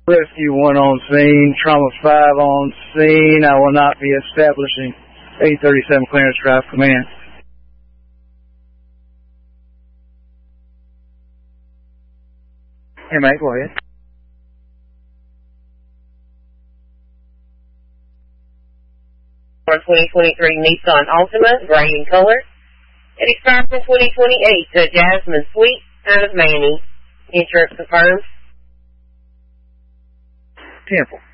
Rescue 1 on scene, Trauma 5 on scene. I will not be establishing 837 Clarence Drive Command. Hey, Mike, go ahead. For 2023 Nissan Altima, gray in color. It expires in 2028 to Jasmine Sweet out of Manny. Insurance confirmed. 10-4.